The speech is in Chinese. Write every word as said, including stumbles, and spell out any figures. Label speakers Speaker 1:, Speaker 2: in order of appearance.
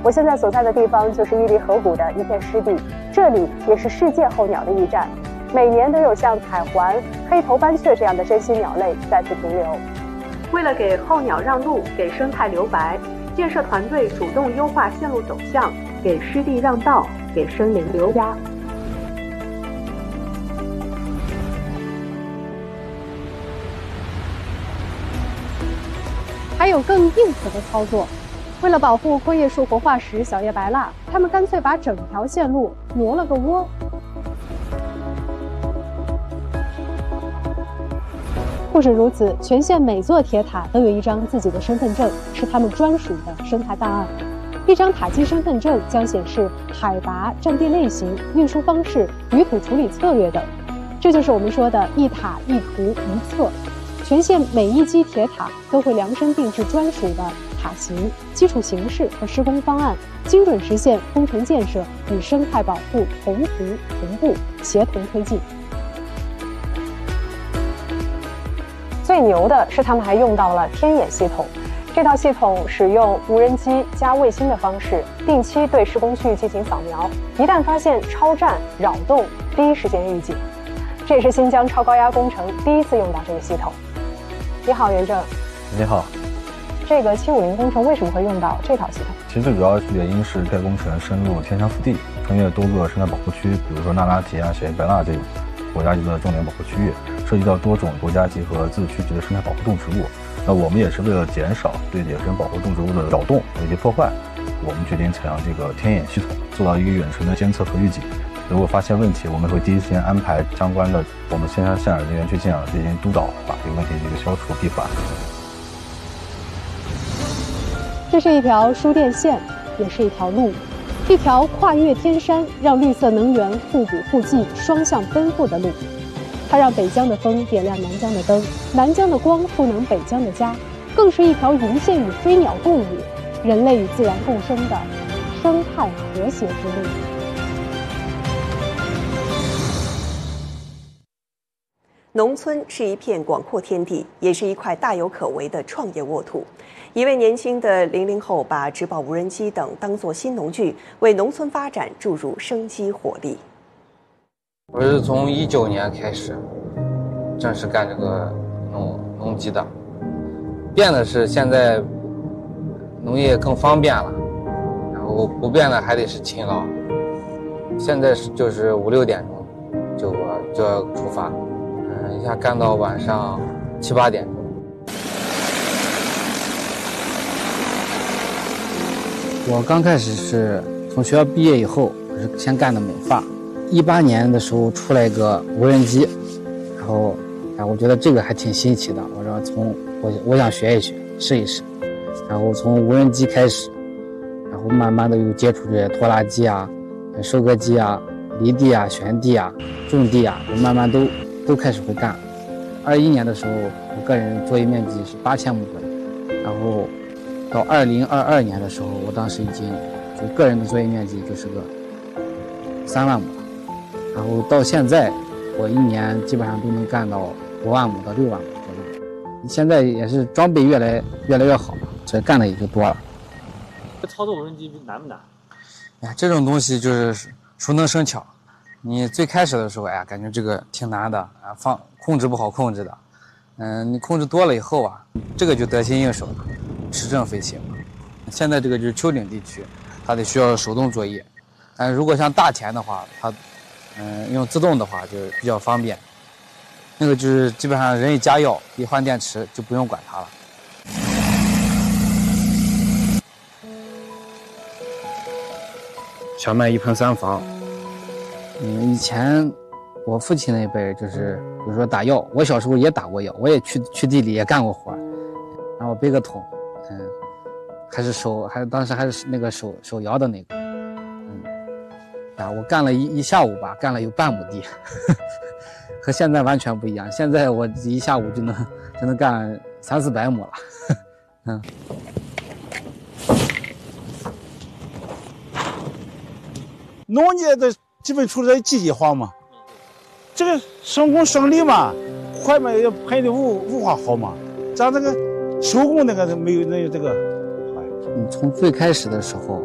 Speaker 1: 我现在所在的地方就是伊犁河谷的一片湿地，这里也是世界候鸟的驿站，每年都有像彩环、黑头斑雀这样的珍稀鸟类在此停留。为了给候鸟让路，给生态留白，建设团队主动优化线路走向，给湿地让道，给生灵留家。还有更硬核的操作，为了保护阔叶树活化石小叶白蜡，他们干脆把整条线路挪了个窝。不止如此，全县每座铁塔都有一张自己的身份证，是他们专属的生态档案。一张塔基身份证将显示海拔、占地类型、运输方式、舆土处理策略等，这就是我们说的一塔一图一策。全县每一基铁塔都会量身定制专属的塔型、基础形式和施工方案，精准实现工程建设与生态保护同步、同步、协同推进。最牛的是，他们还用到了天眼系统。这套系统使用无人机加卫星的方式，定期对施工区域进行扫描，一旦发现超占、扰动，第一时间预警。这也是新疆超高压工程第一次用到这个系统。你好，袁正。
Speaker 2: 你好。
Speaker 1: 这个七五零工程为什么会用到这套系统？
Speaker 2: 其实最主要原因是该工程深入天山腹地，穿越多个生态保护区，比如说那拉提啊、小叶白蜡这种国家级的重点保护区域，涉及到多种国家级和自治区级的生态保护动植物。那我们也是为了减少对野生保护动植物的扰动以及破坏，我们决定采用这个天眼系统，做到一个远程的监测和预警。如果发现问题，我们会第一时间安排相关的我们线上线下人员去现场进行督导，把这个问题这个消除闭环。
Speaker 1: 这是一条输电线，也是一条路，一条跨越天山，让绿色能源互补互济、双向奔赴的路。它让北疆的风点亮南疆的灯，南疆的光赋能北疆的家，更是一条云线与飞鸟共舞、人类与自然共生的生态和谐之路。
Speaker 3: 农村是一片广阔天地，也是一块大有可为的创业沃土。一位年轻的零零后把植保无人机等当作新农具，为农村发展注入生机活力。
Speaker 4: 我是从一九年开始正式干这个农农机的，变的是现在农业更方便了，然后不变的还得是勤劳。现在是就是五六点钟就我就要出发，嗯，一下干到晚上七八点钟。我刚开始是从学校毕业以后，我是先干的美发。一八年的时候出来一个无人机，然后，啊，我觉得这个还挺新奇的，我说从我我想学一学，试一试，然后从无人机开始，然后慢慢的又接触这些拖拉机啊、收割机啊、犁地啊、旋地啊、种地啊，我慢慢都都开始会干。二一年的时候，我个人作业面积是八千亩左右，然后到二零二二年的时候，我当时已经就个人的作业面积就是个三万亩了。然后到现在，我一年基本上都能干到五万亩到六万亩左右。现在也是装备越来越来越好，这干的也就多了。
Speaker 5: 操作无人机难不难？
Speaker 4: 哎，这种东西就是熟能生巧。你最开始的时候，哎呀，感觉这个挺难的啊，放控制不好控制的。嗯，你控制多了以后啊，这个就得心应手了，持正飞行。现在这个就是丘陵地区，它得需要手动作业。但如果像大田的话，它嗯，用自动的话就比较方便，那个就是基本上人一加药一换电池就不用管它了。小麦一盆三房。嗯，以前我父亲那一辈就是比如说打药，我小时候也打过药，我也去去地里也干过活，然后背个桶，嗯，还是手还是当时还是那个手手摇的那个。啊，我干了一一下午吧，干了有半亩地，呵呵，和现在完全不一样。现在我一下午就能就能干三四百亩了，呵呵，嗯。
Speaker 6: 农业的基本处在机械化嘛，这个省工省力嘛，快嘛要排的物物化好嘛，咱这个手工那个没有那这个。
Speaker 4: 你从最开始的时候。